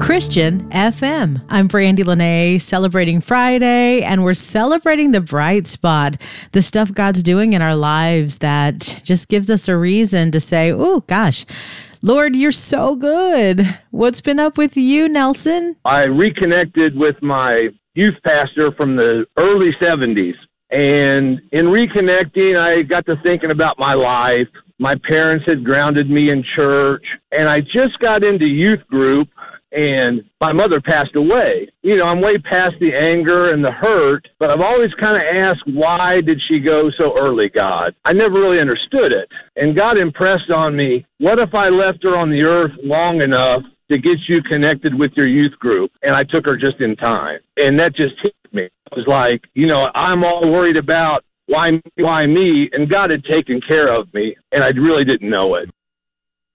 Christian FM. I'm Brandy Lene, celebrating Friday, and we're celebrating the bright spot, the stuff God's doing in our lives that just gives us a reason to say, oh, gosh, Lord, you're so good. What's been up with you, Nelson? I reconnected with my youth pastor from the early 70s. And in reconnecting, I got to thinking about my life. My parents had grounded me in church, and I just got into youth group, and my mother passed away. You know, I'm way past the anger and the hurt, but I've always kind of asked, why did she go so early, God? I never really understood it. And God impressed on me, what if I left her on the earth long enough to get you connected with your youth group? And I took her just in time. And that just hit me. It was like, you know, I'm all worried about why me? And God had taken care of me, and I really didn't know it.